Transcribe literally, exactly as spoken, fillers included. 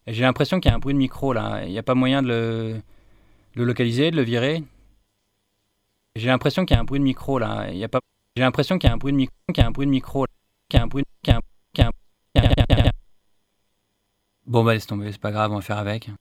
J'ai l'impression qu'il y a un bruit de micro là. Il n'y a pas moyen de le, de le localiser, de le virer. J'ai l'impression qu'il y a un bruit de micro là. Il y a pas. J'ai l'impression qu'il y a un bruit de micro, qu'il y a un bruit de micro, qu'il y a un bruit, qu'il y a un, qu'il y a un- qu'il y a un- qu'il y a un- Bon bah laisse tomber, c'est pas grave, on va faire avec.